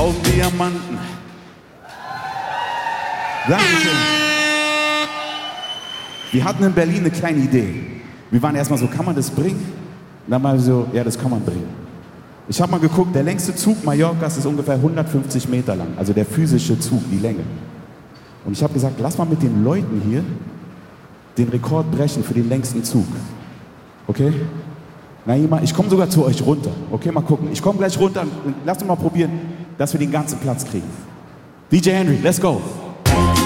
1000 Diamanten. Dankeschön. Wir hatten in Berlin eine kleine Idee. Wir waren erstmal so, kann man das bringen? Und dann waren wir so, ja, das kann man bringen. Ich habe mal geguckt, der längste Zug Mallorcas ist ungefähr 150 Meter lang. Also der physische Zug, die Länge. Und ich habe gesagt, lass mal mit den Leuten hier den Rekord brechen für den längsten Zug. Okay? Naima, ich komme sogar zu euch runter. Okay, mal gucken. Ich komme gleich runter und lass uns mal probieren, dass wir den ganzen Platz kriegen. DJ Henry, let's go.